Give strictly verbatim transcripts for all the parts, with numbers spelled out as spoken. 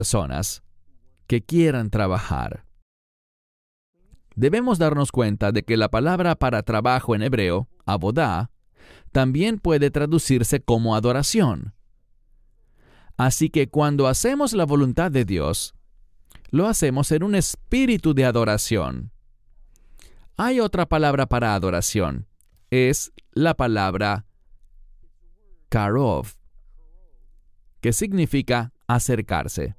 personas que quieran trabajar. Debemos darnos cuenta de que la palabra para trabajo en hebreo, abodá, también puede traducirse como adoración. Así que cuando hacemos la voluntad de Dios, lo hacemos en un espíritu de adoración. Hay otra palabra para adoración. Es la palabra karov, que significa acercarse.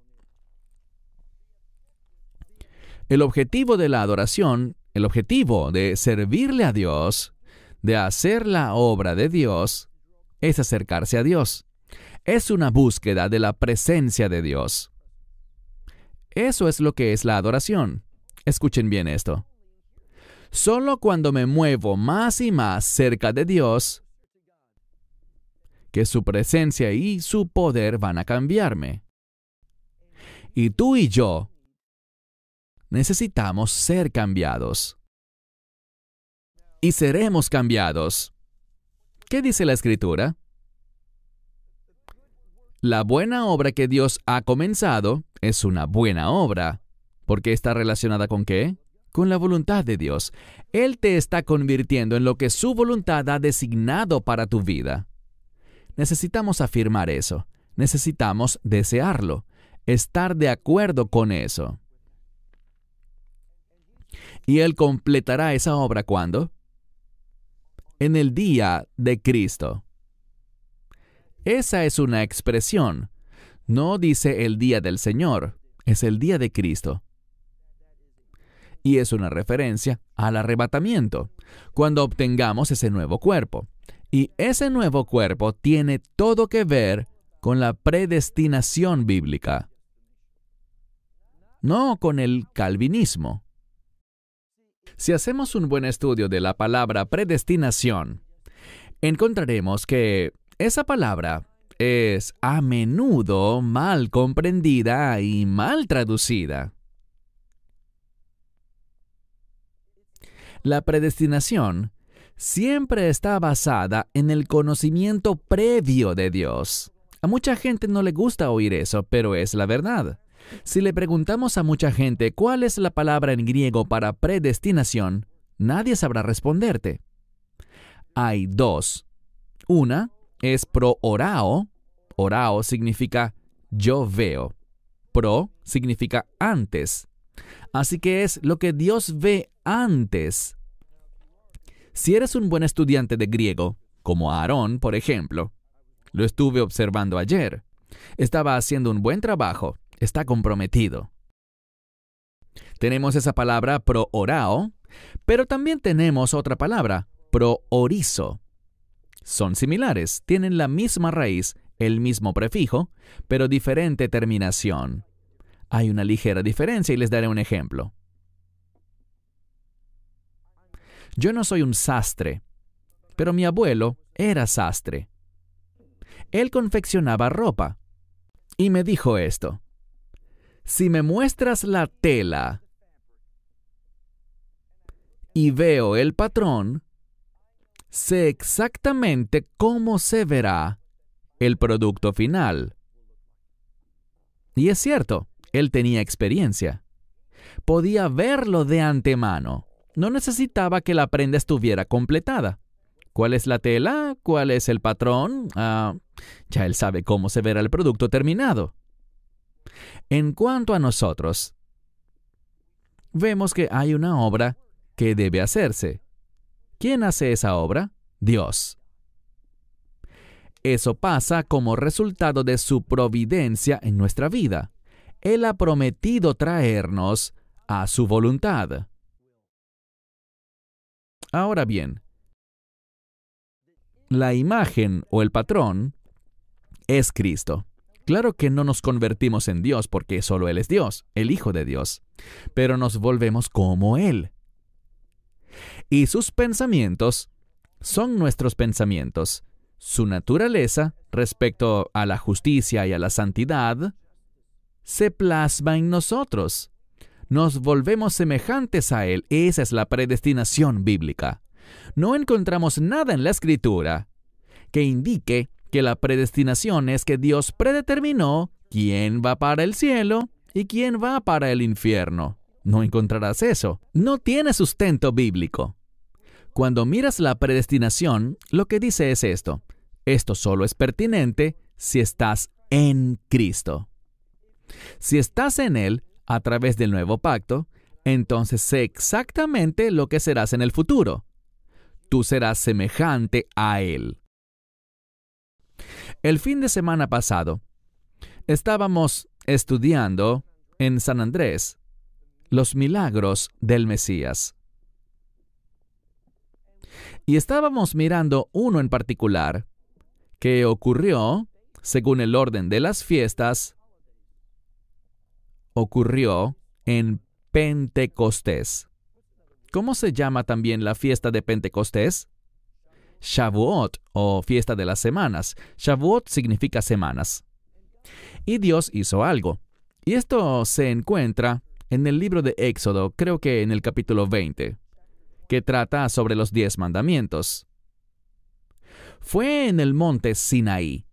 El objetivo de la adoración, el objetivo de servirle a Dios, de hacer la obra de Dios, es acercarse a Dios. Es una búsqueda de la presencia de Dios. Eso es lo que es la adoración. Escuchen bien esto. Solo cuando me muevo más y más cerca de Dios, que su presencia y su poder van a cambiarme. Y tú y yo necesitamos ser cambiados. Y seremos cambiados. ¿Qué dice la Escritura? La buena obra que Dios ha comenzado es una buena obra. ¿Por qué está relacionada con qué? Con la voluntad de Dios. Él te está convirtiendo en lo que su voluntad ha designado para tu vida. Necesitamos afirmar eso. Necesitamos desearlo. Estar de acuerdo con eso. ¿Y Él completará esa obra cuándo? En el día de Cristo. Esa es una expresión. No dice el día del Señor, es el día de Cristo. Y es una referencia al arrebatamiento, cuando obtengamos ese nuevo cuerpo. Y ese nuevo cuerpo tiene todo que ver con la predestinación bíblica, no con el calvinismo. Si hacemos un buen estudio de la palabra predestinación, encontraremos que esa palabra es a menudo mal comprendida y mal traducida. La predestinación siempre está basada en el conocimiento previo de Dios. A mucha gente no le gusta oír eso, pero es la verdad. Si le preguntamos a mucha gente cuál es la palabra en griego para predestinación, nadie sabrá responderte. Hay dos. Una es pro orao. Orao significa yo veo. Pro significa antes. Así que es lo que Dios ve antes. Si eres un buen estudiante de griego, como Aarón, por ejemplo, lo estuve observando ayer, estaba haciendo un buen trabajo, está comprometido. Tenemos esa palabra pro orao, pero también tenemos otra palabra, pro orizo. Son similares, tienen la misma raíz, el mismo prefijo, pero diferente terminación. Hay una ligera diferencia y les daré un ejemplo. Yo no soy un sastre, pero mi abuelo era sastre. Él confeccionaba ropa y me dijo esto: si me muestras la tela y veo el patrón, sé exactamente cómo se verá el producto final. Y es cierto, él tenía experiencia. Podía verlo de antemano. No necesitaba que la prenda estuviera completada. ¿Cuál es la tela? ¿Cuál es el patrón? Ah, ya él sabe cómo se verá el producto terminado. En cuanto a nosotros, vemos que hay una obra que debe hacerse. ¿Quién hace esa obra? Dios. Eso pasa como resultado de su providencia en nuestra vida. Él ha prometido traernos a su voluntad. Ahora bien, la imagen o el patrón es Cristo. Claro que no nos convertimos en Dios porque solo Él es Dios, el Hijo de Dios, pero nos volvemos como Él. Y sus pensamientos son nuestros pensamientos. Su naturaleza respecto a la justicia y a la santidad se plasma en nosotros. Nos volvemos semejantes a Él. Esa es la predestinación bíblica. No encontramos nada en la Escritura que indique que la predestinación es que Dios predeterminó quién va para el cielo y quién va para el infierno. No encontrarás eso. No tiene sustento bíblico. Cuando miras la predestinación, lo que dice es esto. Esto solo es pertinente si estás en Cristo. Si estás en Él, a través del nuevo pacto, entonces sé exactamente lo que serás en el futuro. Tú serás semejante a Él. El fin de semana pasado, estábamos estudiando en San Andrés los milagros del Mesías. Y estábamos mirando uno en particular que ocurrió, según el orden de las fiestas, ocurrió en Pentecostés. ¿Cómo se llama también la fiesta de Pentecostés? Shavuot, o fiesta de las semanas. Shavuot significa semanas. Y Dios hizo algo. Y esto se encuentra en el libro de Éxodo, creo que en el capítulo veinte, que trata sobre los diez mandamientos. Fue en el monte Sinaí.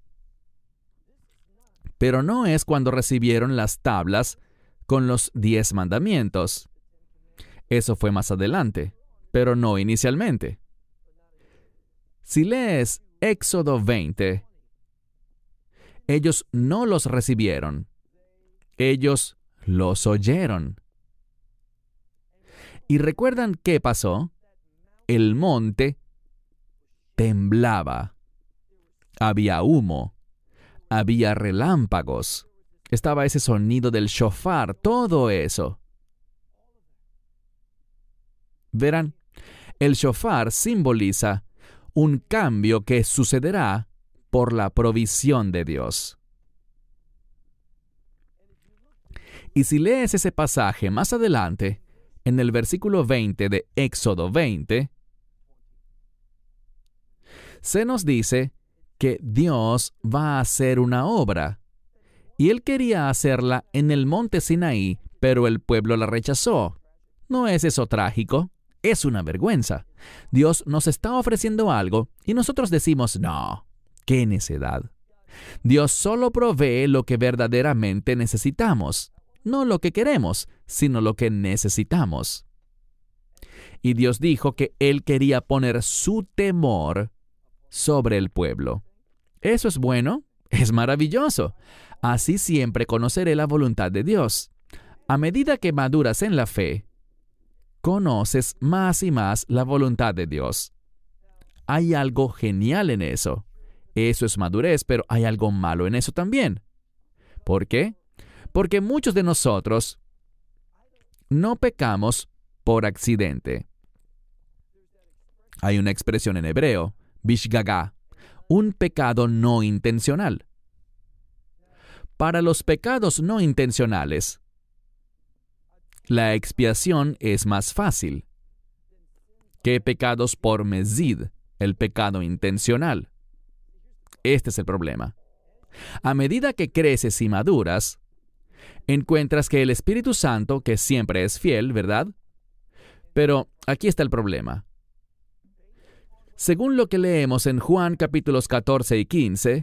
Pero no es cuando recibieron las tablas con los diez mandamientos. Eso fue más adelante, pero no inicialmente. Si lees Éxodo veinte, ellos no los recibieron. Ellos los oyeron. ¿Y recuerdan qué pasó? El monte temblaba. Había humo. Había relámpagos. Estaba ese sonido del shofar, todo eso. Verán, el shofar simboliza un cambio que sucederá por la provisión de Dios. Y si lees ese pasaje más adelante, en el versículo veinte de Éxodo veinte, se nos dice que Dios va a hacer una obra. Y Él quería hacerla en el monte Sinaí, pero el pueblo la rechazó. ¿No es eso trágico? Es una vergüenza. Dios nos está ofreciendo algo y nosotros decimos, no, qué necedad. Dios solo provee lo que verdaderamente necesitamos. No lo que queremos, sino lo que necesitamos. Y Dios dijo que Él quería poner su temor sobre el pueblo. ¿Eso es bueno? Es maravilloso. Así siempre conoceré la voluntad de Dios. A medida que maduras en la fe, conoces más y más la voluntad de Dios. Hay algo genial en eso. Eso es madurez, pero hay algo malo en eso también. ¿Por qué? Porque muchos de nosotros no pecamos por accidente. Hay una expresión en hebreo, bishgagá, un pecado no intencional. Para los pecados no intencionales, la expiación es más fácil que pecados por mezid, el pecado intencional. Este es el problema. A medida que creces y maduras, encuentras que el Espíritu Santo, que siempre es fiel, ¿verdad? Pero aquí está el problema. Según lo que leemos en Juan capítulos catorce y quince,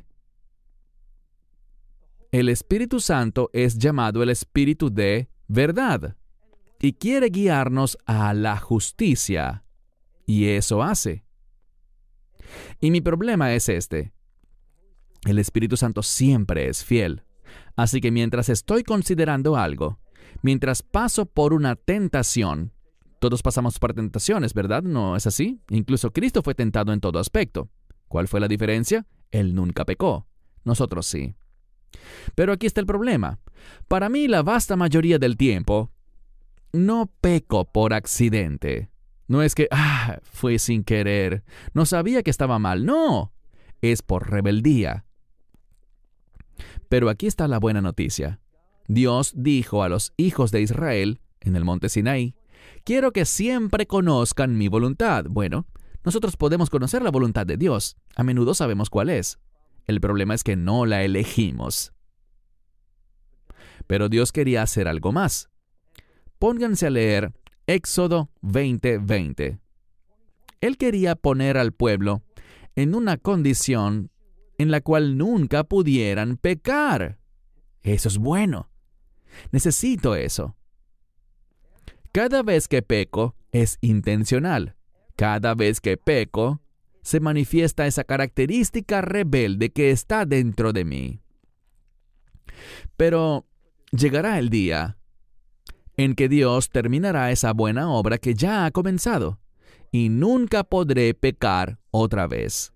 el Espíritu Santo es llamado el Espíritu de verdad y quiere guiarnos a la justicia, y eso hace. Y mi problema es este. El Espíritu Santo siempre es fiel. Así que mientras estoy considerando algo, mientras paso por una tentación, todos pasamos por tentaciones, ¿verdad? ¿No es así? Incluso Cristo fue tentado en todo aspecto. ¿Cuál fue la diferencia? Él nunca pecó. Nosotros sí. Pero aquí está el problema. Para mí, la vasta mayoría del tiempo, no peco por accidente. No es que, ah, fue sin querer. No sabía que estaba mal. No, es por rebeldía. Pero aquí está la buena noticia. Dios dijo a los hijos de Israel, en el monte Sinaí, quiero que siempre conozcan mi voluntad. Bueno, nosotros podemos conocer la voluntad de Dios. A menudo sabemos cuál es. El problema es que no la elegimos. Pero Dios quería hacer algo más. Pónganse a leer Éxodo veinte veinte. Él quería poner al pueblo en una condición en la cual nunca pudieran pecar. Eso es bueno. Necesito eso. Cada vez que peco es intencional. Cada vez que peco se manifiesta esa característica rebelde que está dentro de mí. Pero llegará el día en que Dios terminará esa buena obra que ya ha comenzado, y nunca podré pecar otra vez.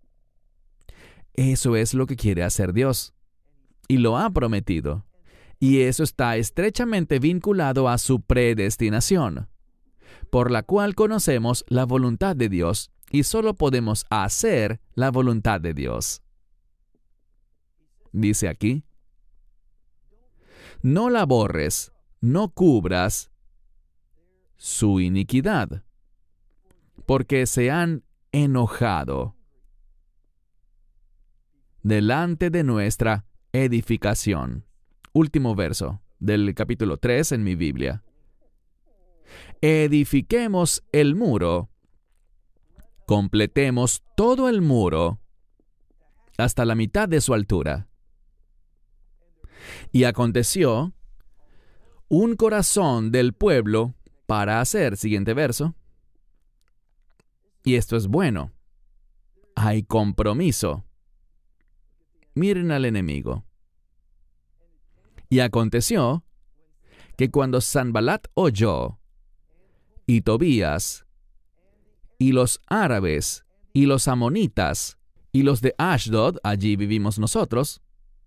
Eso es lo que quiere hacer Dios, y lo ha prometido, y eso está estrechamente vinculado a su predestinación, por la cual conocemos la voluntad de Dios, y solo podemos hacer la voluntad de Dios. Dice aquí, no la borres, no cubras su iniquidad, porque se han enojado delante de nuestra edificación. Último verso del capítulo tres en mi Biblia. Edifiquemos el muro, completemos todo el muro hasta la mitad de su altura. Y aconteció un corazón del pueblo para hacer, siguiente verso, y esto es bueno, hay compromiso. Miren al enemigo. Y aconteció que cuando Sanballat oyó, y Tobías, y los árabes, y los amonitas, y los de Ashdod, allí vivimos nosotros,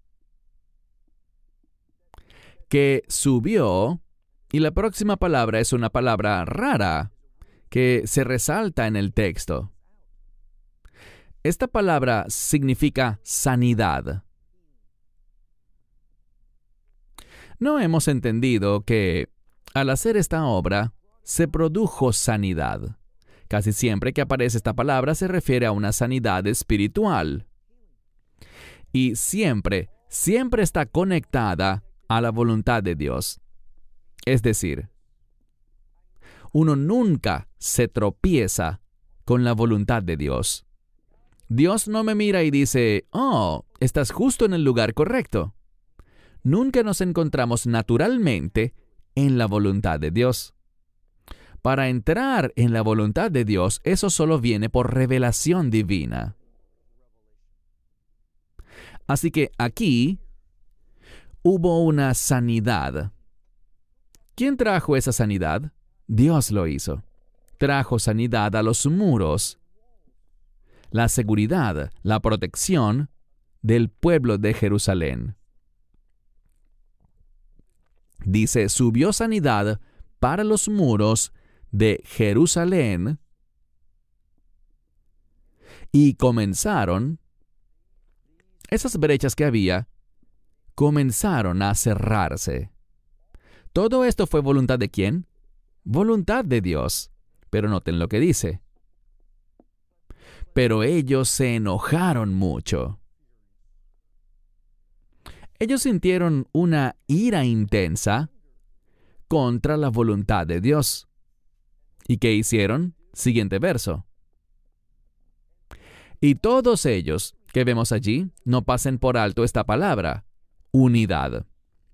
que subió, y la próxima palabra es una palabra rara, que se resalta en el texto. Esta palabra significa sanidad. No hemos entendido que, al hacer esta obra, se produjo sanidad. Casi siempre que aparece esta palabra se refiere a una sanidad espiritual. Y siempre, siempre está conectada a la voluntad de Dios. Es decir, uno nunca se tropieza con la voluntad de Dios. Dios no me mira y dice, oh, estás justo en el lugar correcto. Nunca nos encontramos naturalmente en la voluntad de Dios. Para entrar en la voluntad de Dios, eso solo viene por revelación divina. Así que aquí hubo una sanidad. ¿Quién trajo esa sanidad? Dios lo hizo. Trajo sanidad a los muros, la seguridad, la protección del pueblo de Jerusalén. Dice, subió sanidad para los muros de Jerusalén y comenzaron, esas brechas que había, comenzaron a cerrarse. ¿Todo esto fue voluntad de quién? Voluntad de Dios. Pero noten lo que dice. Pero ellos se enojaron mucho. Ellos sintieron una ira intensa contra la voluntad de Dios. ¿Y qué hicieron? Siguiente verso. Y todos ellos que vemos allí, no pasen por alto esta palabra, unidad.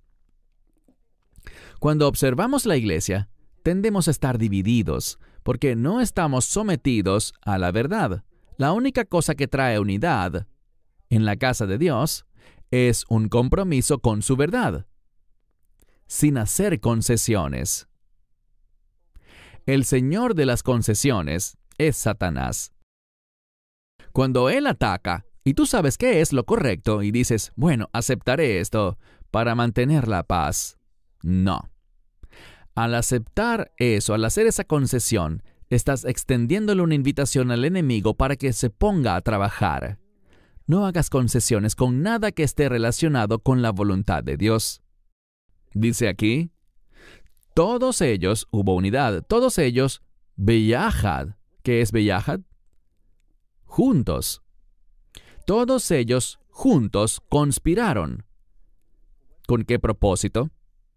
Cuando observamos la iglesia, tendemos a estar divididos, porque no estamos sometidos a la verdad. La única cosa que trae unidad en la casa de Dios es un compromiso con su verdad, sin hacer concesiones. El señor de las concesiones es Satanás. Cuando él ataca, y tú sabes qué es lo correcto, y dices, bueno, aceptaré esto para mantener la paz. No. Al aceptar eso, al hacer esa concesión, estás extendiéndole una invitación al enemigo para que se ponga a trabajar. No hagas concesiones con nada que esté relacionado con la voluntad de Dios. Dice aquí, todos ellos, hubo unidad, todos ellos, beyajad. ¿Qué es beyajad? Juntos. Todos ellos juntos conspiraron. ¿Con qué propósito?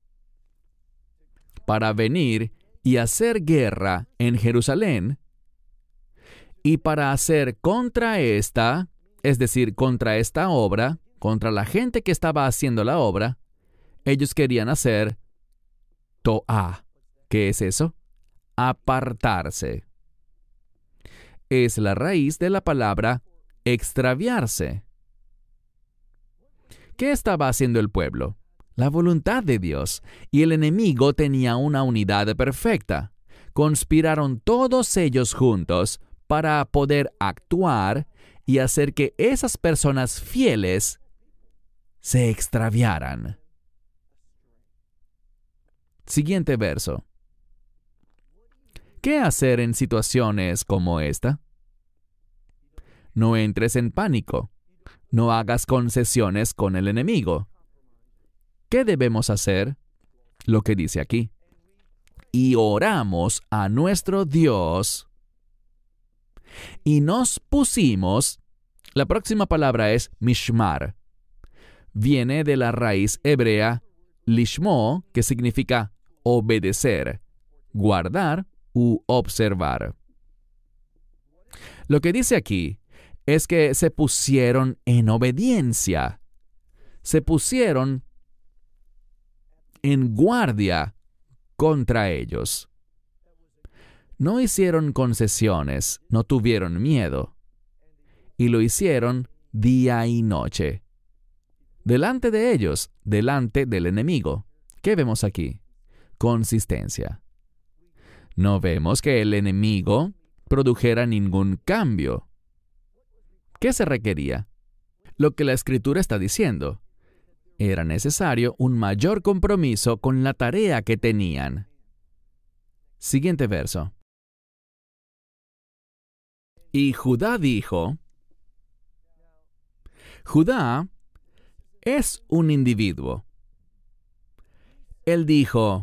Para venir y hacer guerra en Jerusalén y para hacer contra esta, es decir, contra esta obra, contra la gente que estaba haciendo la obra, Ellos querían hacer to'a. ¿Qué es eso? Apartarse. Es la raíz de la palabra extraviarse. ¿Qué estaba haciendo el pueblo? La voluntad de Dios. Y el enemigo tenía una unidad perfecta. Conspiraron todos ellos juntos para poder actuar y hacer que esas personas fieles se extraviaran. Siguiente verso. ¿Qué hacer en situaciones como esta? No entres en pánico. No hagas concesiones con el enemigo. ¿Qué debemos hacer? Lo que dice aquí. Y oramos a nuestro Dios. Y nos pusimos. La próxima palabra es mishmar. Viene de la raíz hebrea lishmo, que significa obedecer, guardar u observar. Lo que dice aquí es que se pusieron en obediencia. Se pusieron en guardia contra ellos. No hicieron concesiones, no tuvieron miedo. Y lo hicieron día y noche. Delante de ellos, delante del enemigo. ¿Qué vemos aquí? Consistencia. No vemos que el enemigo produjera ningún cambio. ¿Qué se requería? Lo que la Escritura está diciendo. Era necesario un mayor compromiso con la tarea que tenían. Siguiente verso. Y Judá dijo, Judá es un individuo. Él dijo,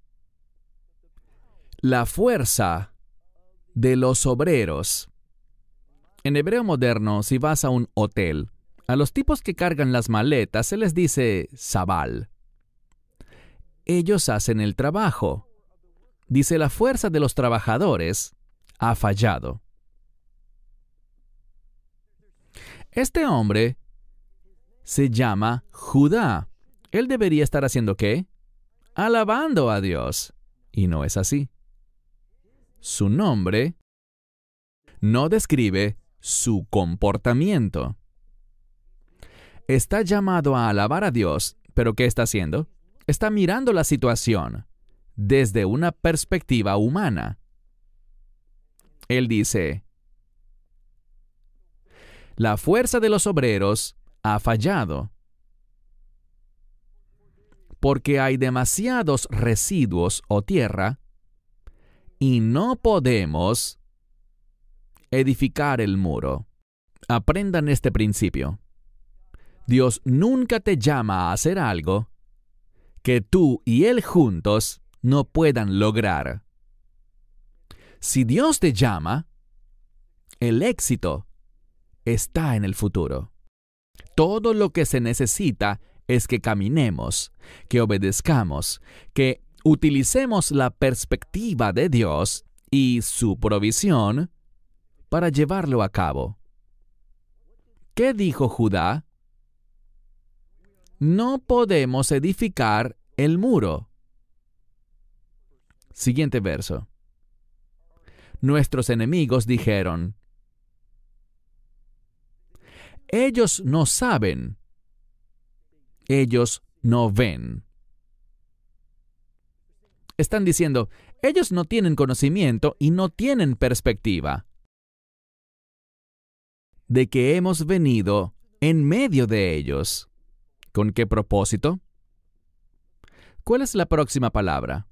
la fuerza de los obreros. En hebreo moderno, si vas a un hotel, a los tipos que cargan las maletas se les dice sabal. Ellos hacen el trabajo. Dice, la fuerza de los trabajadores ha fallado. Este hombre se llama Judá. Él debería estar haciendo ¿qué? Alabando a Dios. Y no es así. Su nombre no describe su comportamiento. Está llamado a alabar a Dios, pero ¿qué está haciendo? Está mirando la situación desde una perspectiva humana. Él dice, la fuerza de los obreros ha fallado, porque hay demasiados residuos o tierra y no podemos edificar el muro. Aprendan este principio. Dios nunca te llama a hacer algo que tú y Él juntos no puedan lograr. Si Dios te llama, el éxito está en el futuro. Todo lo que se necesita es que caminemos, que obedezcamos, que utilicemos la perspectiva de Dios y su provisión para llevarlo a cabo. ¿Qué dijo Judá? No podemos edificar el muro. Siguiente verso. Nuestros enemigos dijeron, ellos no saben, ellos no ven. Están diciendo, ellos no tienen conocimiento y no tienen perspectiva de que hemos venido en medio de ellos. ¿Con qué propósito? ¿Cuál es la próxima palabra?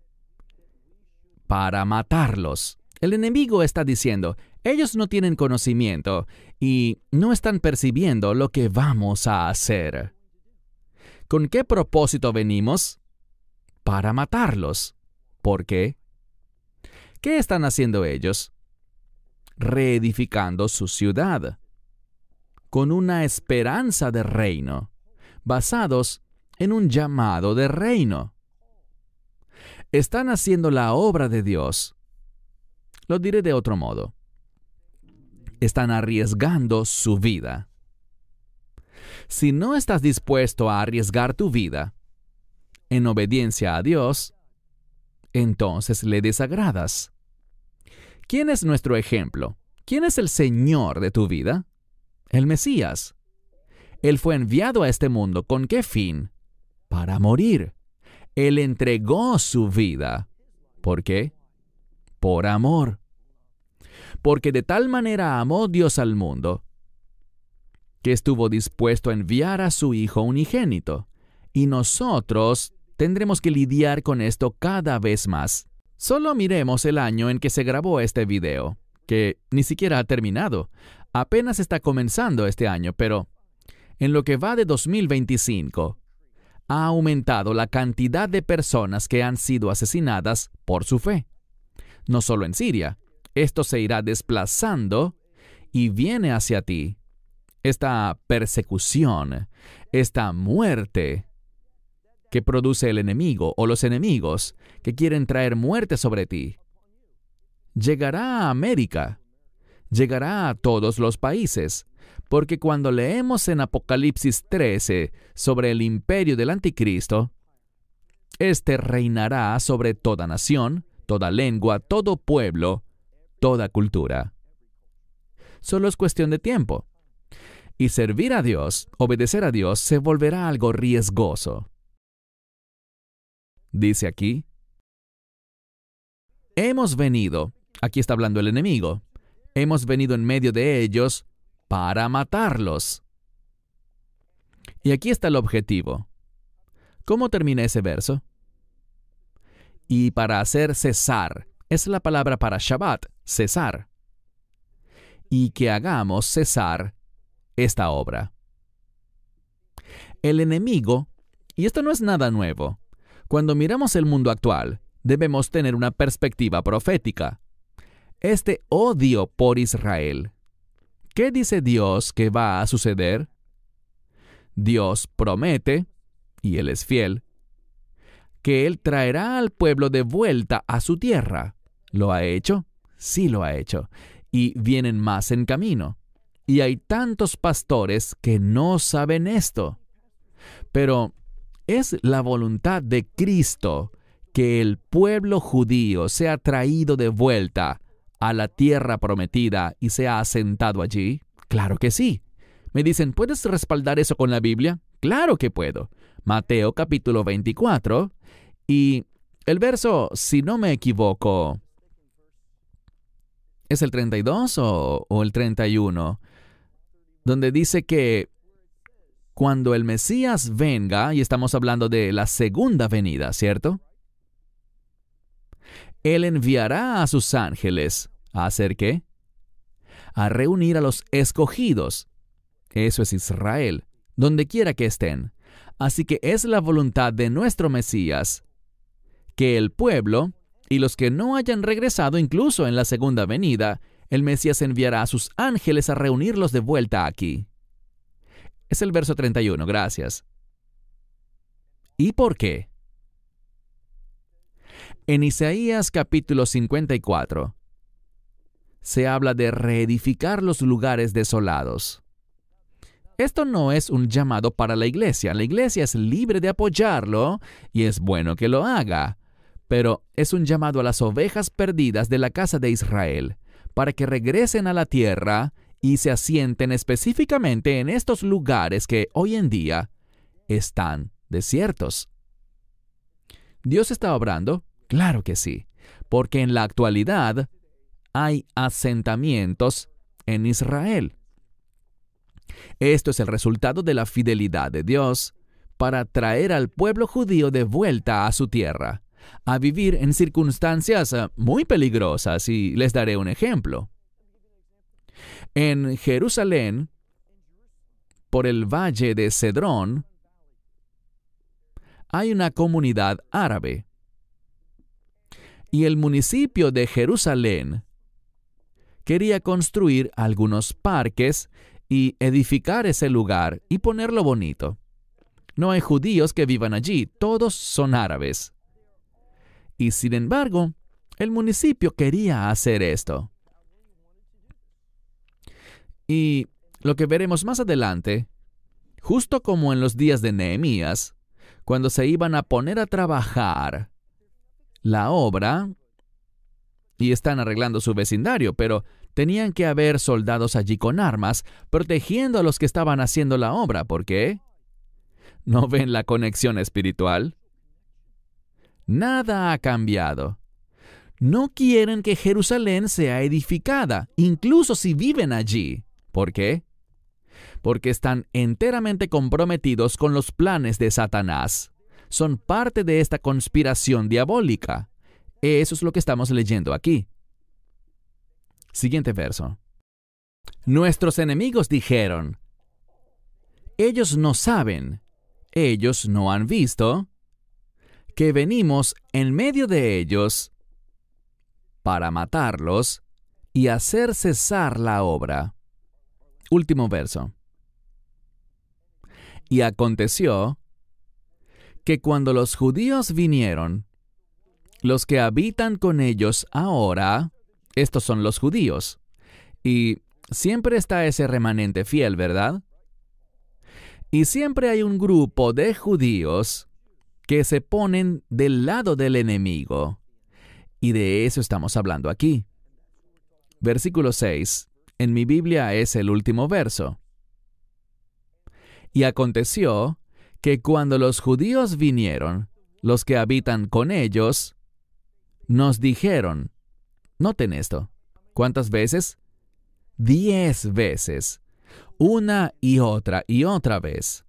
Para matarlos. El enemigo está diciendo, ellos no tienen conocimiento y no están percibiendo lo que vamos a hacer. ¿Con qué propósito venimos? Para matarlos. ¿Por qué? ¿Qué están haciendo ellos? Reedificando su ciudad, con una esperanza de reino, basados en un llamado de reino. Están haciendo la obra de Dios. Lo diré de otro modo. Están arriesgando su vida. Si no estás dispuesto a arriesgar tu vida, en obediencia a Dios, entonces le desagradas. ¿Quién es nuestro ejemplo? ¿Quién es el Señor de tu vida? El Mesías. Él fue enviado a este mundo ¿con qué fin? Para morir. Él entregó su vida. ¿Por qué? Por amor. Porque de tal manera amó Dios al mundo, que estuvo dispuesto a enviar a su Hijo unigénito. Y nosotros tendremos que lidiar con esto cada vez más. Solo miremos el año en que se grabó este video, que ni siquiera ha terminado. Apenas está comenzando este año, pero en lo que va de dos mil veinticinco, ha aumentado la cantidad de personas que han sido asesinadas por su fe. No solo en Siria, esto se irá desplazando y viene hacia ti. Esta persecución, esta muerte que produce el enemigo o los enemigos que quieren traer muerte sobre ti, llegará a América, llegará a todos los países, porque cuando leemos en Apocalipsis trece sobre el imperio del anticristo, éste reinará sobre toda nación, toda lengua, todo pueblo, toda cultura. Solo es cuestión de tiempo. Y servir a Dios, obedecer a Dios, se volverá algo riesgoso. Dice aquí, hemos venido, aquí está hablando el enemigo, hemos venido en medio de ellos para matarlos. Y aquí está el objetivo. ¿Cómo termina ese verso? Y para hacer cesar, es la palabra para Shabbat, cesar. Y que hagamos cesar esta obra. El enemigo, y esto no es nada nuevo, cuando miramos el mundo actual, debemos tener una perspectiva profética. Este odio por Israel. ¿Qué dice Dios que va a suceder? Dios promete, y Él es fiel, que Él traerá al pueblo de vuelta a su tierra. ¿Lo ha hecho? Sí lo ha hecho. Y vienen más en camino. Y hay tantos pastores que no saben esto. Pero es la voluntad de Cristo que el pueblo judío sea traído de vuelta a la tierra prometida y sea asentado allí. Claro que sí. Me dicen, ¿puedes respaldar eso con la Biblia? Claro que puedo. Mateo capítulo veinticuatro y el verso, si no me equivoco, ¿es el treinta y dos o, o el treinta y uno? Donde dice que cuando el Mesías venga, y estamos hablando de la segunda venida, ¿cierto? Él enviará a sus ángeles ¿a hacer qué? A reunir a los escogidos. Eso es Israel, donde quiera que estén. Así que es la voluntad de nuestro Mesías que el pueblo y los que no hayan regresado incluso en la segunda venida, el Mesías enviará a sus ángeles a reunirlos de vuelta aquí. Es el verso treinta y uno, gracias. ¿Y por qué? En Isaías capítulo cincuenta y cuatro se habla de reedificar los lugares desolados. Esto no es un llamado para la iglesia. La iglesia es libre de apoyarlo y es bueno que lo haga. Pero es un llamado a las ovejas perdidas de la casa de Israel para que regresen a la tierra y se asienten específicamente en estos lugares que hoy en día están desiertos. ¿Dios está obrando? Claro que sí, porque en la actualidad hay asentamientos en Israel. Esto es el resultado de la fidelidad de Dios para traer al pueblo judío de vuelta a su tierra, a vivir en circunstancias muy peligrosas, y les daré un ejemplo. En Jerusalén, por el valle de Cedrón, hay una comunidad árabe. Y el municipio de Jerusalén quería construir algunos parques y edificar ese lugar y ponerlo bonito. No hay judíos que vivan allí, todos son árabes. Y sin embargo, el municipio quería hacer esto. Y lo que veremos más adelante, justo como en los días de Nehemías, cuando se iban a poner a trabajar la obra y están arreglando su vecindario, pero tenían que haber soldados allí con armas protegiendo a los que estaban haciendo la obra. ¿Por qué? ¿No ven la conexión espiritual? Nada ha cambiado. No quieren que Jerusalén sea edificada, incluso si viven allí. ¿Por qué? Porque están enteramente comprometidos con los planes de Satanás. Son parte de esta conspiración diabólica. Eso es lo que estamos leyendo aquí. Siguiente verso. Nuestros enemigos dijeron, ellos no saben, ellos no han visto, que venimos en medio de ellos para matarlos y hacer cesar la obra. Último verso. Y aconteció que cuando los judíos vinieron, los que habitan con ellos ahora, estos son los judíos, y siempre está ese remanente fiel, ¿verdad? Y siempre hay un grupo de judíos que se ponen del lado del enemigo, y de eso estamos hablando aquí. Versículo seis, en mi Biblia es el último verso. Y aconteció que cuando los judíos vinieron, los que habitan con ellos, nos dijeron, noten esto, ¿cuántas veces? Diez veces, una y otra y otra vez.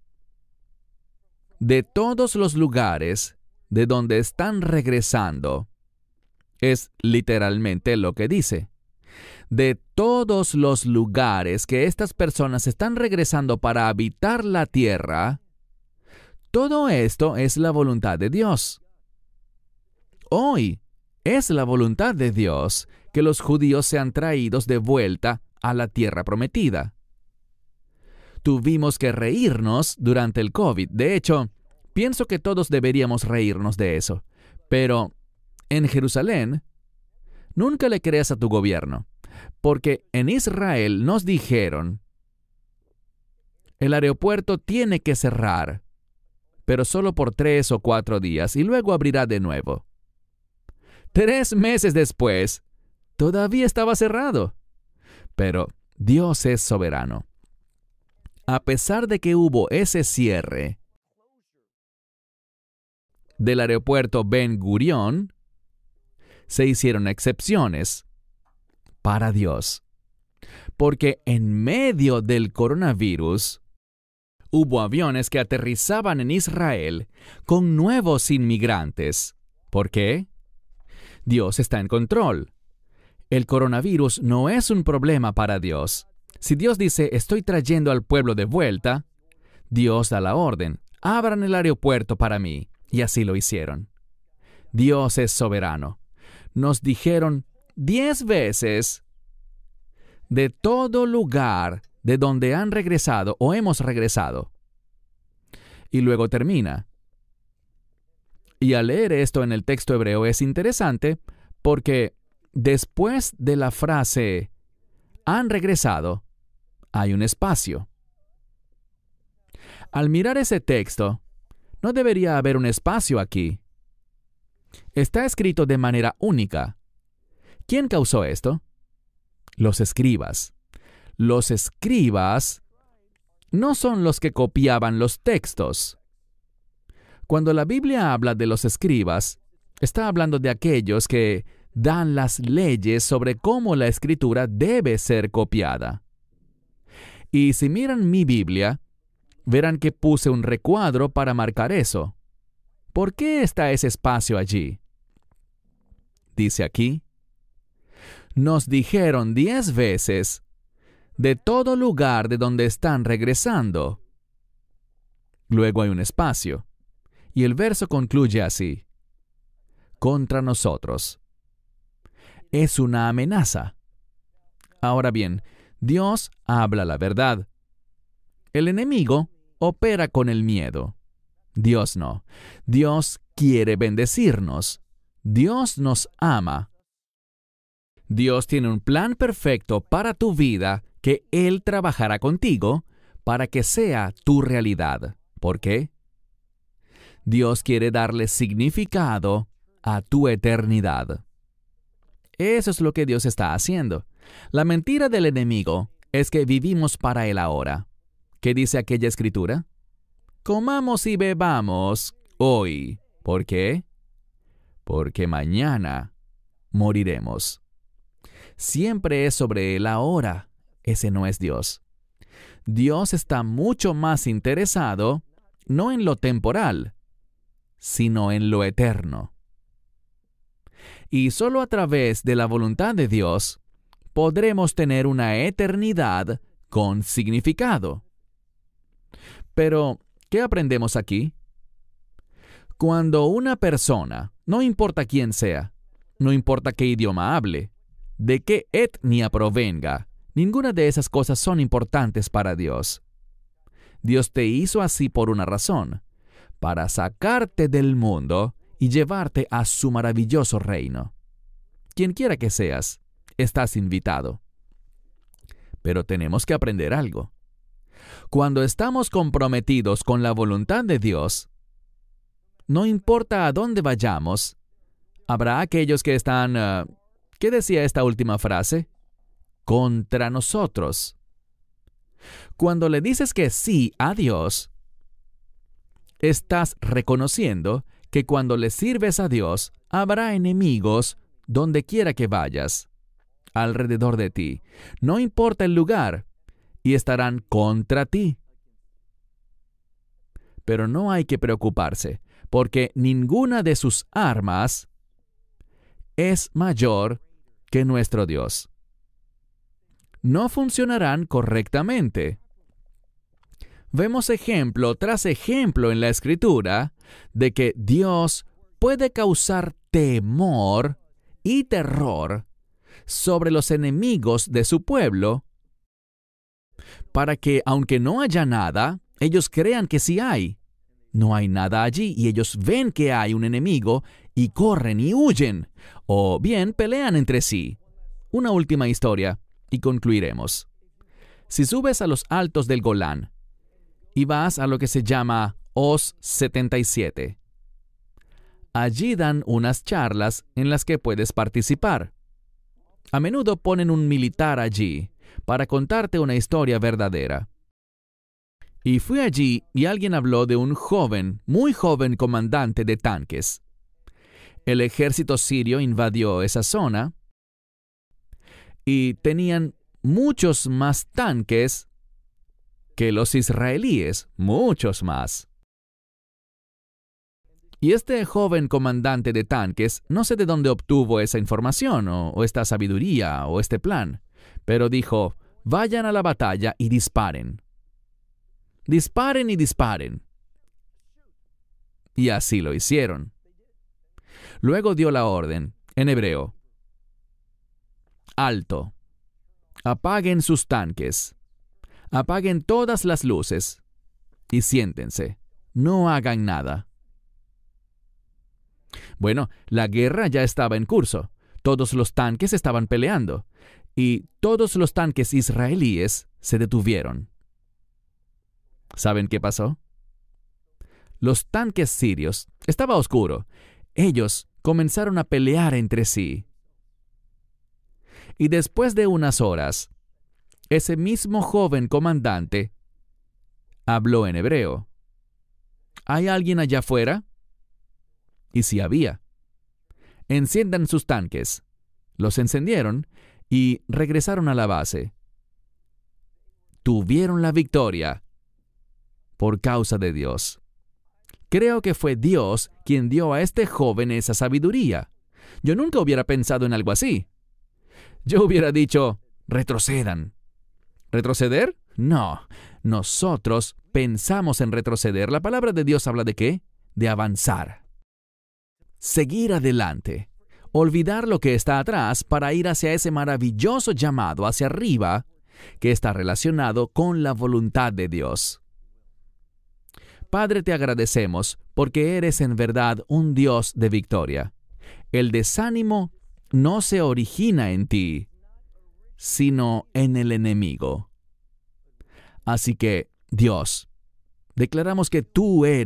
De todos los lugares de donde están regresando, es literalmente lo que dice. De todos los lugares que estas personas están regresando para habitar la tierra, todo esto es la voluntad de Dios. Hoy es la voluntad de Dios que los judíos sean traídos de vuelta a la tierra prometida. Tuvimos que reírnos durante el COVID. De hecho, pienso que todos deberíamos reírnos de eso. Pero en Jerusalén, nunca le creas a tu gobierno, porque en Israel nos dijeron, el aeropuerto tiene que cerrar, pero solo por tres o cuatro días y luego abrirá de nuevo. Tres meses después, todavía estaba cerrado. Pero Dios es soberano. A pesar de que hubo ese cierre del aeropuerto Ben Gurión, se hicieron excepciones para Dios. Porque en medio del coronavirus, hubo aviones que aterrizaban en Israel con nuevos inmigrantes. ¿Por qué? Dios está en control. El coronavirus no es un problema para Dios. Si Dios dice, estoy trayendo al pueblo de vuelta, Dios da la orden, abran el aeropuerto para mí. Y así lo hicieron. Dios es soberano. Nos dijeron diez veces, de todo lugar de donde han regresado o hemos regresado. Y luego termina. Y al leer esto en el texto hebreo es interesante porque después de la frase han regresado, hay un espacio. Al mirar ese texto, no debería haber un espacio aquí. Está escrito de manera única. ¿Quién causó esto? Los escribas. Los escribas no son los que copiaban los textos. Cuando la Biblia habla de los escribas, está hablando de aquellos que dan las leyes sobre cómo la escritura debe ser copiada. Y si miran mi Biblia, verán que puse un recuadro para marcar eso. ¿Por qué está ese espacio allí? Dice aquí, nos dijeron diez veces, de todo lugar de donde están regresando. Luego hay un espacio, y el verso concluye así, contra nosotros. Es una amenaza. Ahora bien, Dios habla la verdad. El enemigo opera con el miedo. Dios no. Dios quiere bendecirnos. Dios nos ama. Dios tiene un plan perfecto para tu vida que Él trabajará contigo para que sea tu realidad. ¿Por qué? Dios quiere darle significado a tu eternidad. Eso es lo que Dios está haciendo. La mentira del enemigo es que vivimos para el ahora. ¿Qué dice aquella escritura? Comamos y bebamos hoy. ¿Por qué? Porque mañana moriremos. Siempre es sobre el ahora. Ese no es Dios. Dios está mucho más interesado no en lo temporal, sino en lo eterno. Y solo a través de la voluntad de Dios podremos tener una eternidad con significado. Pero, ¿qué aprendemos aquí? Cuando una persona, no importa quién sea, no importa qué idioma hable, de qué etnia provenga, ninguna de esas cosas son importantes para Dios. Dios te hizo así por una razón, para sacarte del mundo y llevarte a su maravilloso reino. Quien quiera que seas, estás invitado. Pero tenemos que aprender algo. Cuando estamos comprometidos con la voluntad de Dios, no importa a dónde vayamos, habrá aquellos que están, uh, ¿qué decía esta última frase? Contra nosotros. Cuando le dices que sí a Dios, estás reconociendo que cuando le sirves a Dios, habrá enemigos donde quiera que vayas, alrededor de ti. No importa el lugar, y estarán contra ti. Pero no hay que preocuparse, porque ninguna de sus armas es mayor que nuestro Dios. No funcionarán correctamente. Vemos ejemplo tras ejemplo en la Escritura de que Dios puede causar temor y terror sobre los enemigos de su pueblo para que, aunque no haya nada, ellos crean que sí hay. No hay nada allí y ellos ven que hay un enemigo y corren y huyen, o bien pelean entre sí. Una última historia y concluiremos. Si subes a los altos del Golán y vas a lo que se llama Oz setenta y siete, allí dan unas charlas en las que puedes participar. A menudo ponen un militar allí para contarte una historia verdadera. Y fui allí y alguien habló de un joven, muy joven comandante de tanques. El ejército sirio invadió esa zona y tenían muchos más tanques que los israelíes, muchos más. Y este joven comandante de tanques, no sé de dónde obtuvo esa información, o, o esta sabiduría, o este plan, pero dijo, vayan a la batalla y disparen. Disparen y disparen. Y así lo hicieron. Luego dio la orden, en hebreo, alto, apaguen sus tanques, apaguen todas las luces y siéntense, no hagan nada. Bueno, la guerra ya estaba en curso, todos los tanques estaban peleando, y todos los tanques israelíes se detuvieron. ¿Saben qué pasó? Los tanques sirios, estaba oscuro, ellos comenzaron a pelear entre sí. Y después de unas horas, ese mismo joven comandante habló en hebreo. ¿Hay alguien allá afuera? Y sí había. Enciendan sus tanques. Los encendieron y regresaron a la base. Tuvieron la victoria por causa de Dios. Creo que fue Dios quien dio a este joven esa sabiduría. Yo nunca hubiera pensado en algo así. Yo hubiera dicho, retrocedan. ¿Retroceder? No. Nosotros pensamos en retroceder. La palabra de Dios habla de ¿qué? De avanzar. Seguir adelante. Olvidar lo que está atrás para ir hacia ese maravilloso llamado hacia arriba que está relacionado con la voluntad de Dios. Padre, te agradecemos porque eres en verdad un Dios de victoria. El desánimo no se origina en ti, sino en el enemigo. Así que, Dios, declaramos que tú eres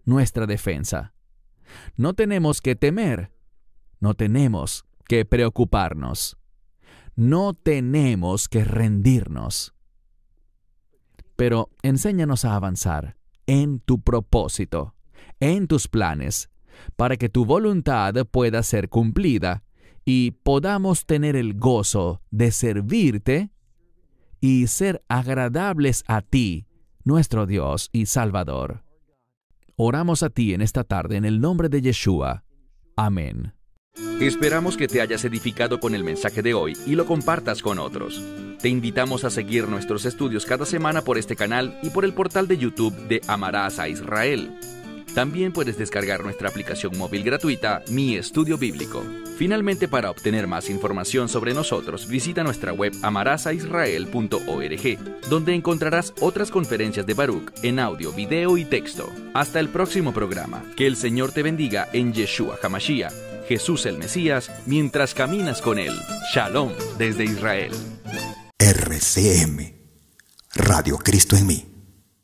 nuestra defensa. No tenemos que temer, no tenemos que preocuparnos, no tenemos que rendirnos. Pero enséñanos a avanzar en tu propósito, en tus planes, para que tu voluntad pueda ser cumplida y podamos tener el gozo de servirte y ser agradables a ti, nuestro Dios y Salvador. Oramos a ti en esta tarde en el nombre de Yeshua. Amén. Esperamos que te hayas edificado con el mensaje de hoy y lo compartas con otros. Te invitamos a seguir nuestros estudios cada semana por este canal y por el portal de YouTube de Amarás a Israel. También puedes descargar nuestra aplicación móvil gratuita, Mi Estudio Bíblico. Finalmente, para obtener más información sobre nosotros, visita nuestra web amarás a israel punto org, donde encontrarás otras conferencias de Baruch en audio, video y texto. Hasta el próximo programa. Que el Señor te bendiga en Yeshua HaMashiach, Jesús el Mesías, mientras caminas con Él. Shalom desde Israel. R C M, Radio Cristo en mí.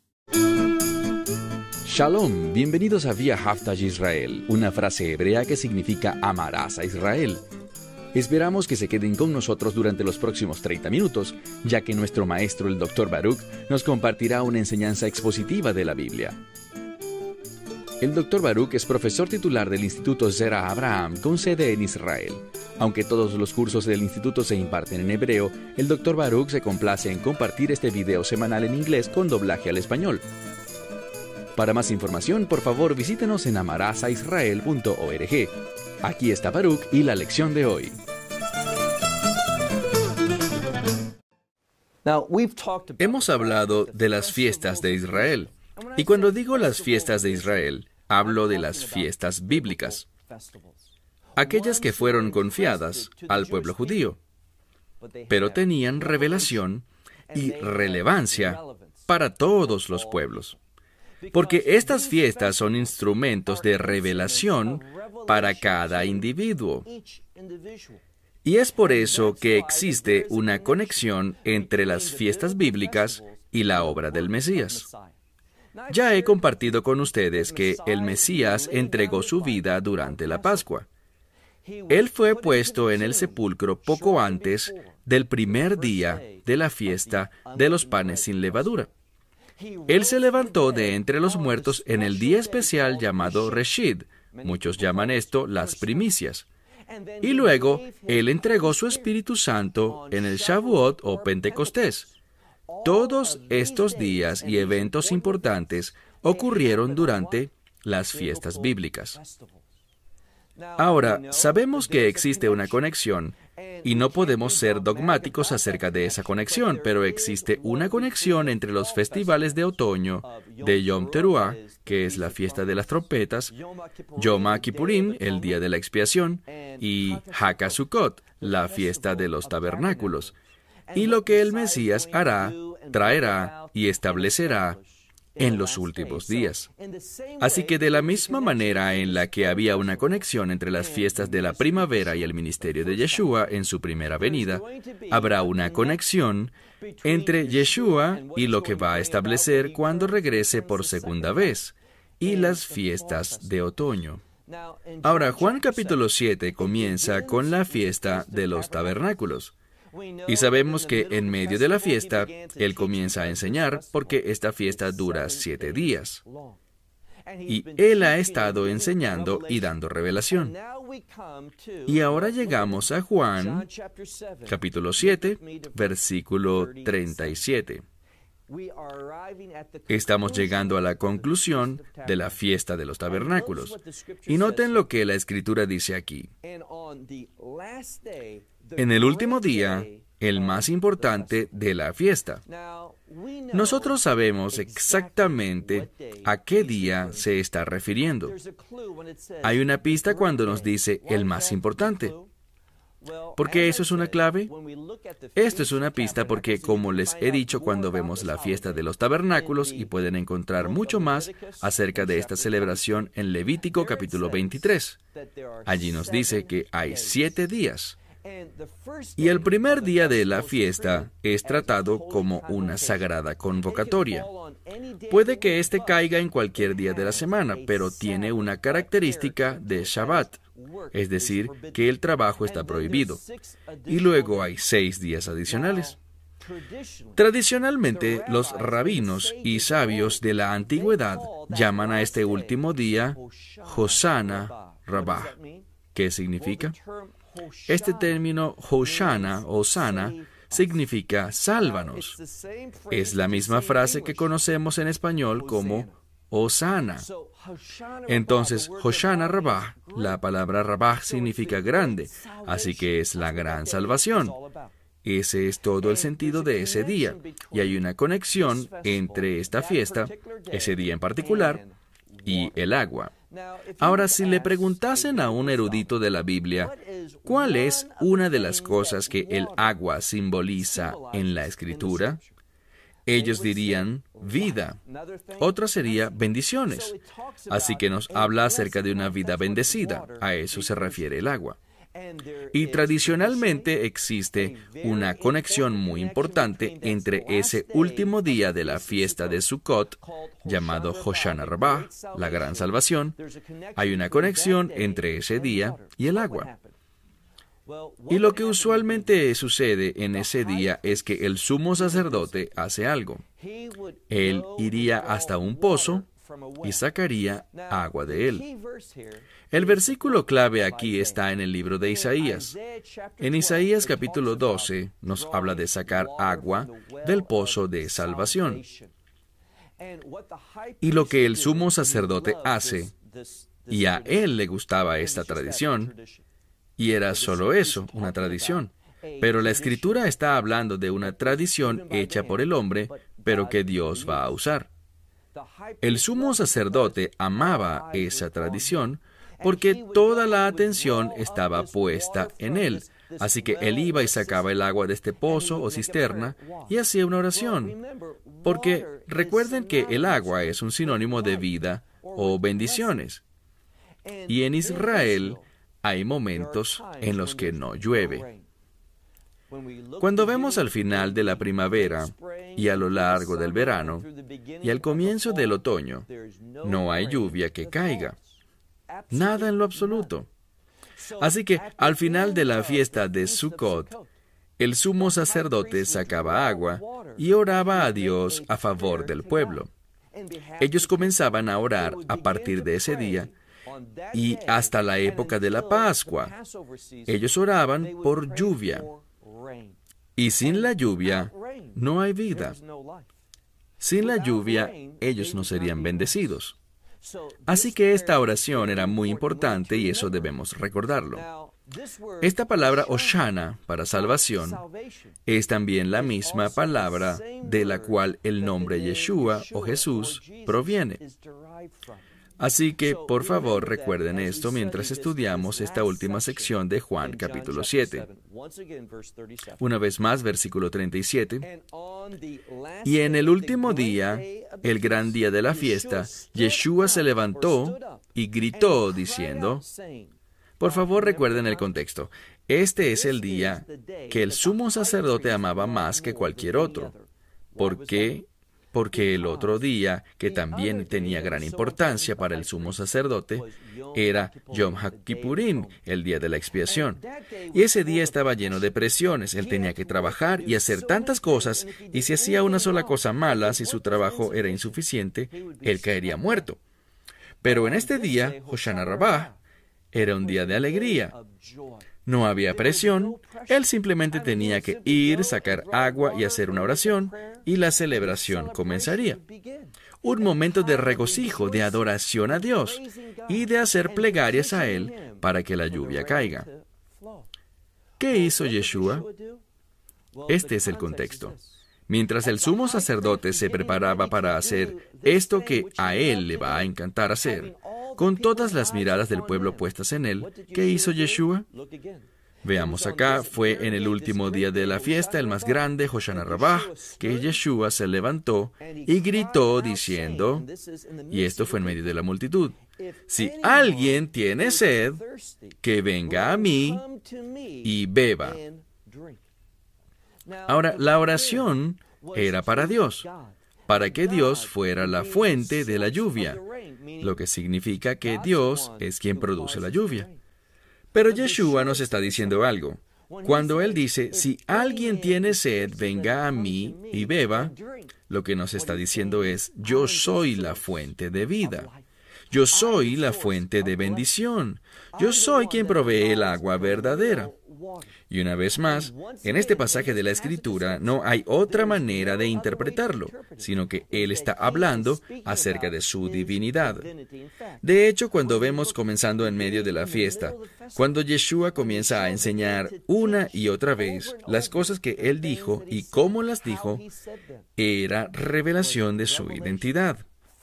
Shalom, bienvenidos a Vía Haftaj Israel, una frase hebrea que significa amarás a Israel. Esperamos que se queden con nosotros durante los próximos treinta minutos, ya que nuestro maestro, el doctor Baruch, nos compartirá una enseñanza expositiva de la Biblia. El doctor Baruch es profesor titular del Instituto Zera Abraham, con sede en Israel. Aunque todos los cursos del instituto se imparten en hebreo, el doctor Baruch se complace en compartir este video semanal en inglés con doblaje al español. Para más información, por favor, visítenos en amarás a israel punto org. Aquí está Baruch y la lección de hoy. Hemos hablado de las fiestas de Israel. Y cuando digo las fiestas de Israel, hablo de las fiestas bíblicas, aquellas que fueron confiadas al pueblo judío, pero tenían revelación y relevancia para todos los pueblos. Porque estas fiestas son instrumentos de revelación para cada individuo. Y es por eso que existe una conexión entre las fiestas bíblicas y la obra del Mesías. Ya he compartido con ustedes que el Mesías entregó su vida durante la Pascua. Él fue puesto en el sepulcro poco antes del primer día de la fiesta de los panes sin levadura. Él se levantó de entre los muertos en el día especial llamado Reshid. Muchos llaman esto las primicias. Y luego, Él entregó su Espíritu Santo en el Shavuot o Pentecostés. Todos estos días y eventos importantes ocurrieron durante las fiestas bíblicas. Ahora, sabemos que existe una conexión, y no podemos ser dogmáticos acerca de esa conexión, pero existe una conexión entre los festivales de otoño de Yom Teruah, que es la fiesta de las trompetas, Yom Kippurim, el día de la expiación, y HaSukkot, la fiesta de los tabernáculos, y lo que el Mesías hará, traerá y establecerá en los últimos días. Así que de la misma manera en la que había una conexión entre las fiestas de la primavera y el ministerio de Yeshua en su primera venida, habrá una conexión entre Yeshua y lo que va a establecer cuando regrese por segunda vez, y las fiestas de otoño. Ahora, Juan capítulo siete comienza con la fiesta de los tabernáculos. Y sabemos que en medio de la fiesta, Él comienza a enseñar porque esta fiesta dura siete días. Y Él ha estado enseñando y dando revelación. Y ahora llegamos a Juan, capítulo siete, versículo treinta y siete. Estamos llegando a la conclusión de la fiesta de los tabernáculos. Y noten lo que la Escritura dice aquí. En el último día, el más importante de la fiesta. Nosotros sabemos exactamente a qué día se está refiriendo. Hay una pista cuando nos dice el más importante. ¿Por qué eso es una clave? Esto es una pista porque, como les he dicho, cuando vemos la fiesta de los tabernáculos, y pueden encontrar mucho más acerca de esta celebración en Levítico capítulo veintitrés. Allí nos dice que hay siete días, Y el primer día de la fiesta es tratado como una sagrada convocatoria. Puede que éste caiga en cualquier día de la semana, pero tiene una característica de Shabbat, es decir, que el trabajo está prohibido. Y luego hay seis días adicionales. Tradicionalmente, los rabinos y sabios de la antigüedad llaman a este último día Hoshana Rabbah. ¿Qué significa? Este término Hoshana o Sana significa sálvanos. Es la misma frase que conocemos en español como Hosana. Entonces, Hoshana Rabbah, la palabra Rabbah significa grande, así que es la gran salvación. Ese es todo el sentido de ese día, y hay una conexión entre esta fiesta, ese día en particular, y el agua. Ahora, si le preguntasen a un erudito de la Biblia, ¿cuál es una de las cosas que el agua simboliza en la Escritura? Ellos dirían vida. Otra sería bendiciones. Así que nos habla acerca de una vida bendecida. A eso se refiere el agua. Y tradicionalmente existe una conexión muy importante entre ese último día de la fiesta de Sukkot, llamado Hoshana Rabbah, la gran salvación. Hay una conexión entre ese día y el agua. Y lo que usualmente sucede en ese día es que el sumo sacerdote hace algo. Él iría hasta un pozo y sacaría agua de él. El versículo clave aquí está en el libro de Isaías. En Isaías capítulo doce nos habla de sacar agua del pozo de salvación. Y lo que el sumo sacerdote hace, y a él le gustaba esta tradición, y era solo eso, una tradición. Pero la Escritura está hablando de una tradición hecha por el hombre, pero que Dios va a usar. El sumo sacerdote amaba esa tradición porque toda la atención estaba puesta en él. Así que él iba y sacaba el agua de este pozo o cisterna y hacía una oración. Porque recuerden que el agua es un sinónimo de vida o bendiciones. Y en Israel hay momentos en los que no llueve. Cuando vemos al final de la primavera y a lo largo del verano y al comienzo del otoño, no hay lluvia que caiga. Nada en lo absoluto. Así que al final de la fiesta de Sukkot, el sumo sacerdote sacaba agua y oraba a Dios a favor del pueblo. Ellos comenzaban a orar a partir de ese día y hasta la época de la Pascua. Ellos oraban por lluvia. Y sin la lluvia no hay vida. Sin la lluvia ellos no serían bendecidos. Así que esta oración era muy importante y eso debemos recordarlo. Esta palabra Hoshana, para salvación, es también la misma palabra de la cual el nombre Yeshua o Jesús proviene. Así que, por favor, recuerden esto mientras estudiamos esta última sección de Juan capítulo siete. Una vez más, versículo treinta y siete. Y en el último día, el gran día de la fiesta, Yeshua se levantó y gritó diciendo... Por favor, recuerden el contexto. Este es el día que el sumo sacerdote amaba más que cualquier otro. ¿Por qué? Porque el otro día, que también tenía gran importancia para el sumo sacerdote, era Yom HaKippurim, el día de la expiación. Y ese día estaba lleno de presiones. Él tenía que trabajar y hacer tantas cosas, y si hacía una sola cosa mala, si su trabajo era insuficiente, él caería muerto. Pero en este día, Hoshana Rabbah, era un día de alegría. No había presión, él simplemente tenía que ir, sacar agua y hacer una oración, y la celebración comenzaría. Un momento de regocijo, de adoración a Dios, y de hacer plegarias a Él para que la lluvia caiga. ¿Qué hizo Yeshua? Este es el contexto. Mientras el sumo sacerdote se preparaba para hacer esto que a él le va a encantar hacer, con todas las miradas del pueblo puestas en él, ¿qué hizo Yeshua? Veamos acá, fue en el último día de la fiesta, el más grande, Hoshana Rabbah, que Yeshua se levantó y gritó diciendo, y esto fue en medio de la multitud, si alguien tiene sed, que venga a mí y beba. Ahora, la oración era para Dios, para que Dios fuera la fuente de la lluvia, lo que significa que Dios es quien produce la lluvia. Pero Yeshua nos está diciendo algo. Cuando Él dice, si alguien tiene sed, venga a mí y beba, lo que nos está diciendo es, yo soy la fuente de vida. Yo soy la fuente de bendición. Yo soy quien provee el agua verdadera. Y una vez más, en este pasaje de la Escritura no hay otra manera de interpretarlo, sino que Él está hablando acerca de su divinidad. De hecho, cuando vemos comenzando en medio de la fiesta, cuando Yeshua comienza a enseñar una y otra vez las cosas que Él dijo y cómo las dijo, era revelación de su identidad.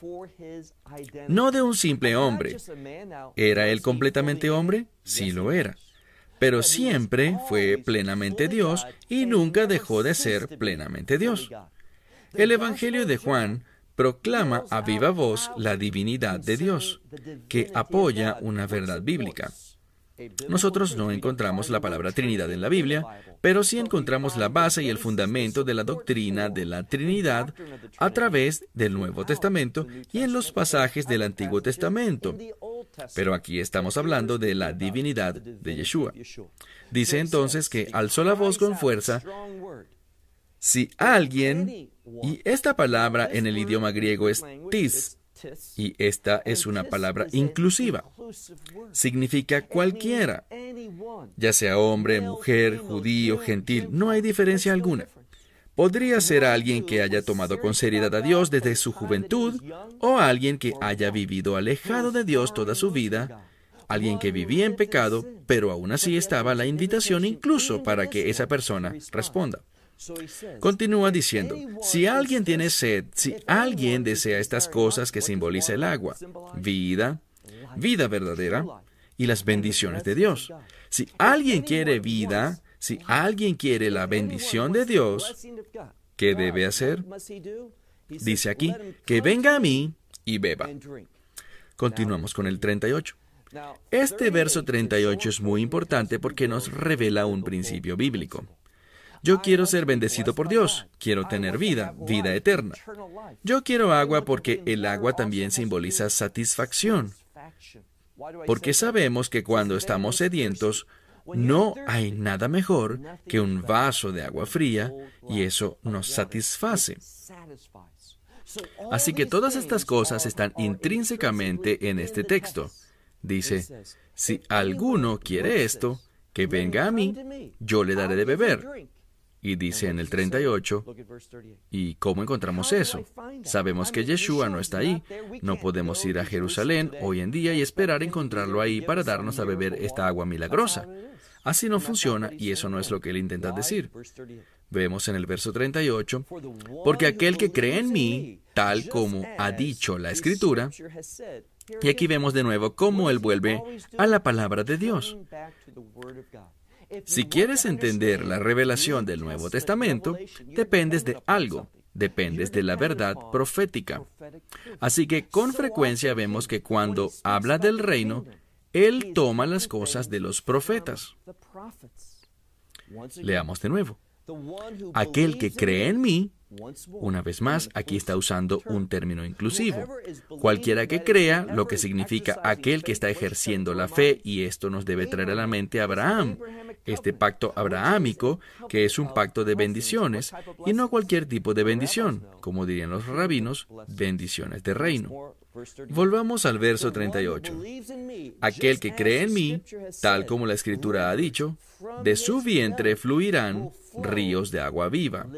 No de un simple hombre. ¿Era Él completamente hombre? Sí lo era. Pero siempre fue plenamente Dios y nunca dejó de ser plenamente Dios. El Evangelio de Juan proclama a viva voz la divinidad de Dios, que apoya una verdad bíblica. Nosotros no encontramos la palabra Trinidad en la Biblia, pero sí encontramos la base y el fundamento de la doctrina de la Trinidad a través del Nuevo Testamento y en los pasajes del Antiguo Testamento. Pero aquí estamos hablando de la divinidad de Yeshua. Dice entonces que alzó la voz con fuerza, si alguien, y esta palabra en el idioma griego es tis, y esta es una palabra inclusiva. Significa cualquiera, ya sea hombre, mujer, judío, gentil, no hay diferencia alguna. Podría ser alguien que haya tomado con seriedad a Dios desde su juventud, o alguien que haya vivido alejado de Dios toda su vida, alguien que vivía en pecado, pero aún así estaba la invitación incluso para que esa persona responda. Continúa diciendo, si alguien tiene sed, si alguien desea estas cosas que simboliza el agua, vida, vida verdadera, y las bendiciones de Dios. Si alguien quiere vida, si alguien quiere la bendición de Dios, ¿qué debe hacer? Dice aquí, que venga a mí y beba. Continuamos con el treinta y ocho. Este verso treinta y ocho es muy importante porque nos revela un principio bíblico. Yo quiero ser bendecido por Dios, quiero tener vida, vida eterna. Yo quiero agua porque el agua también simboliza satisfacción. Porque sabemos que cuando estamos sedientos, no hay nada mejor que un vaso de agua fría y eso nos satisface. Así que todas estas cosas están intrínsecamente en este texto. Dice, si alguno quiere esto, que venga a mí, yo le daré de beber. Y dice en el treinta y ocho, ¿y cómo encontramos eso? Sabemos que Yeshua no está ahí. No podemos ir a Jerusalén hoy en día y esperar encontrarlo ahí para darnos a beber esta agua milagrosa. Así no funciona y eso no es lo que él intenta decir. Vemos en el verso treinta y ocho, porque aquel que cree en mí, tal como ha dicho la Escritura, y aquí vemos de nuevo cómo él vuelve a la palabra de Dios. Si quieres entender la revelación del Nuevo Testamento, dependes de algo, dependes de la verdad profética. Así que con frecuencia vemos que cuando habla del reino, él toma las cosas de los profetas. Leamos de nuevo. Aquel que cree en mí, una vez más, aquí está usando un término inclusivo. Cualquiera que crea, lo que significa aquel que está ejerciendo la fe, y esto nos debe traer a la mente a Abraham, este pacto abrahámico, que es un pacto de bendiciones, y no cualquier tipo de bendición, como dirían los rabinos, bendiciones de reino. Volvamos al verso treinta y ocho. Aquel que cree en mí, tal como la Escritura ha dicho, de su vientre fluirán ríos de agua viva.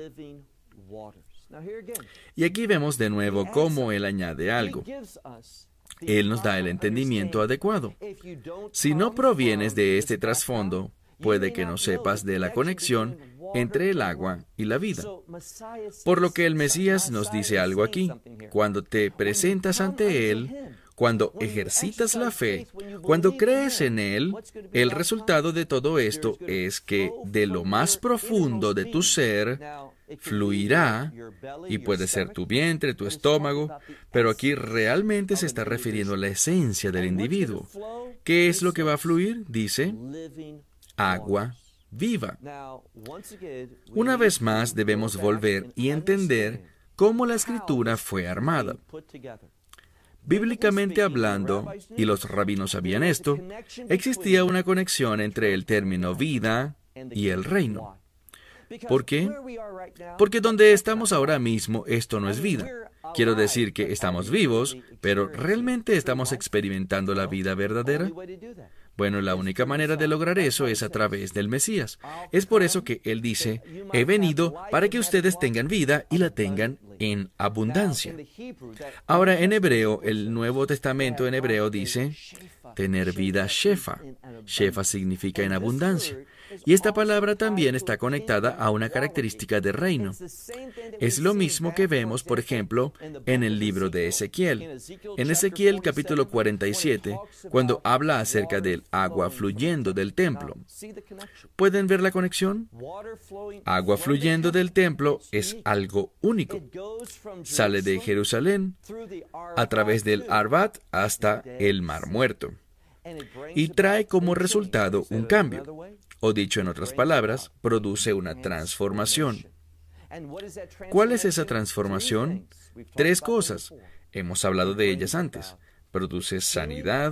Y aquí vemos de nuevo cómo él añade algo. Él nos da el entendimiento adecuado. Si no provienes de este trasfondo, puede que no sepas de la conexión entre el agua y la vida. Por lo que el Mesías nos dice algo aquí. Cuando te presentas ante Él, Cuando ejercitas la fe, cuando crees en Él, el resultado de todo esto es que de lo más profundo de tu ser fluirá, y puede ser tu vientre, tu estómago, pero aquí realmente se está refiriendo a la esencia del individuo. ¿Qué es lo que va a fluir? Dice, agua viva. Una vez más debemos volver y entender cómo la Escritura fue armada. Bíblicamente hablando, y los rabinos sabían esto, existía una conexión entre el término vida y el reino. ¿Por qué? Porque donde estamos ahora mismo, esto no es vida. Quiero decir que estamos vivos, pero ¿realmente estamos experimentando la vida verdadera? Bueno, la única manera de lograr eso es a través del Mesías. Es por eso que Él dice, he venido para que ustedes tengan vida y la tengan en abundancia. Ahora, en hebreo, el Nuevo Testamento en hebreo dice, tener vida shefa. Shefa significa en abundancia. Y esta palabra también está conectada a una característica de reino. Es lo mismo que vemos, por ejemplo, en el libro de Ezequiel. En Ezequiel capítulo cuarenta y siete, cuando habla acerca del agua fluyendo del templo. ¿Pueden ver la conexión? Agua fluyendo del templo es algo único. Sale de Jerusalén a través del Arbat hasta el Mar Muerto. Y trae como resultado un cambio. O dicho en otras palabras, produce una transformación. ¿Cuál es esa transformación? Tres cosas. Hemos hablado de ellas antes. Produce sanidad,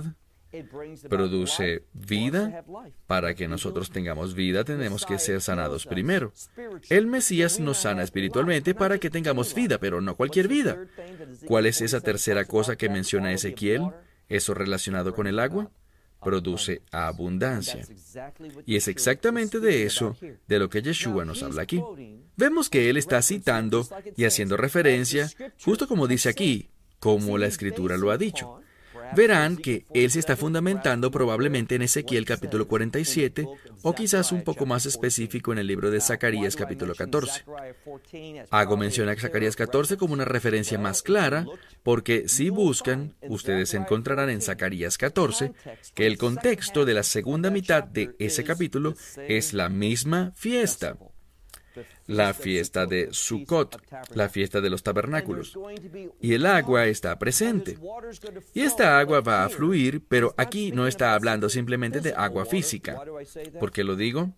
produce vida. Para que nosotros tengamos vida, tenemos que ser sanados primero. El Mesías nos sana espiritualmente para que tengamos vida, pero no cualquier vida. ¿Cuál es esa tercera cosa que menciona Ezequiel? ¿Eso relacionado con el agua? Produce abundancia. Y es exactamente de eso de lo que Yeshua nos habla aquí. Vemos que Él está citando y haciendo referencia, justo como dice aquí, como la Escritura lo ha dicho. Verán que Él se está fundamentando probablemente en Ezequiel capítulo cuarenta y siete, o quizás un poco más específico en el libro de Zacarías capítulo catorce. Hago mención a Zacarías catorce como una referencia más clara, porque si buscan, ustedes encontrarán en Zacarías catorce que el contexto de la segunda mitad de ese capítulo es la misma fiesta. La fiesta de Sukkot, la fiesta de los tabernáculos. Y el agua está presente. Y esta agua va a fluir, pero aquí no está hablando simplemente de agua física. ¿Por qué lo digo?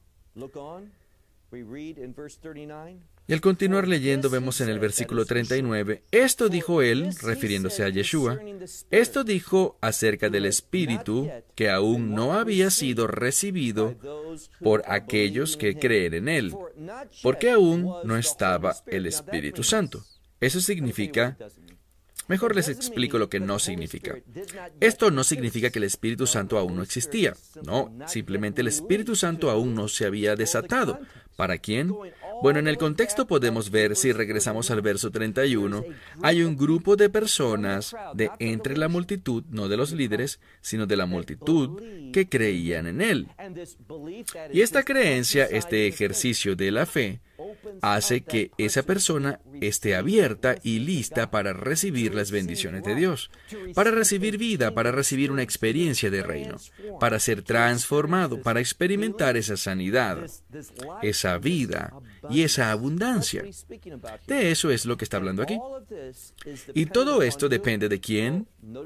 Y al continuar leyendo vemos en el versículo treinta y nueve, esto dijo él, refiriéndose a Yeshua, esto dijo acerca del Espíritu que aún no había sido recibido por aquellos que creen en él, porque aún no estaba el Espíritu Santo. Eso significa... Mejor les explico lo que no significa. Esto no significa que el Espíritu Santo aún no existía. No, simplemente el Espíritu Santo aún no se había desatado. ¿Para quién? Bueno, en el contexto podemos ver, si regresamos al verso treinta y uno, hay un grupo de personas de entre la multitud, no de los líderes, sino de la multitud, que creían en él. Y esta creencia, este ejercicio de la fe, hace que esa persona esté abierta y lista para recibir las bendiciones de Dios, para recibir vida, para recibir una experiencia de reino, para ser transformado, para experimentar esa sanidad, esa vida y esa abundancia. De eso es lo que está hablando aquí. Y todo esto depende de quién.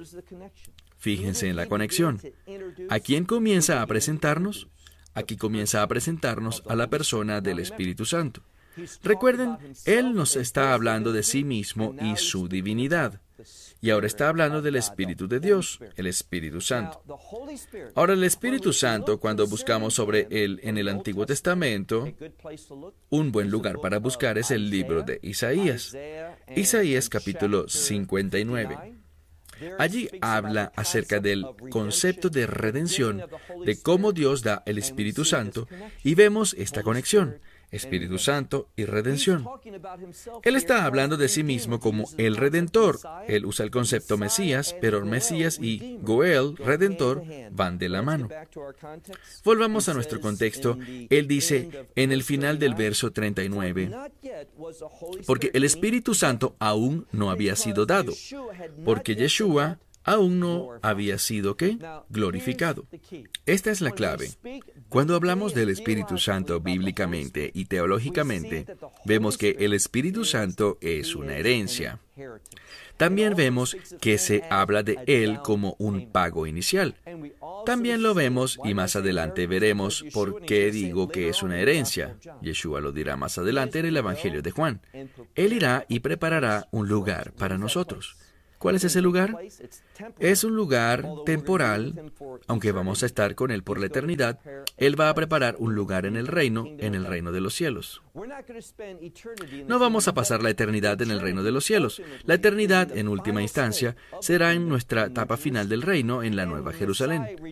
Fíjense en la conexión. ¿A quién comienza a presentarnos? Aquí comienza a presentarnos a la persona del Espíritu Santo. Recuerden, Él nos está hablando de sí mismo y su divinidad. Y ahora está hablando del Espíritu de Dios, el Espíritu Santo. Ahora, el Espíritu Santo, cuando buscamos sobre Él en el Antiguo Testamento, un buen lugar para buscar es el libro de Isaías. Isaías capítulo cincuenta y nueve. Allí habla acerca del concepto de redención, de cómo Dios da el Espíritu Santo, y vemos esta conexión. Espíritu Santo y redención. Él está hablando de sí mismo como el Redentor. Él usa el concepto Mesías, pero Mesías y Goel, Redentor, van de la mano. Volvamos a nuestro contexto. Él dice en el final del verso treinta y nueve, porque el Espíritu Santo aún no había sido dado, porque Yeshua aún no había sido, ¿qué? Glorificado. Esta es la clave. Cuando hablamos del Espíritu Santo bíblicamente y teológicamente, vemos que el Espíritu Santo es una herencia. También vemos que se habla de Él como un pago inicial. También lo vemos y más adelante veremos por qué digo que es una herencia. Yeshua lo dirá más adelante en el Evangelio de Juan. Él irá y preparará un lugar para nosotros. ¿Cuál es ese lugar? Es un lugar temporal, aunque vamos a estar con Él por la eternidad. Él va a preparar un lugar en el reino, en el reino de los cielos. No vamos a pasar la eternidad en el reino de los cielos. La eternidad, en última instancia, será en nuestra etapa final del reino, en la Nueva Jerusalén.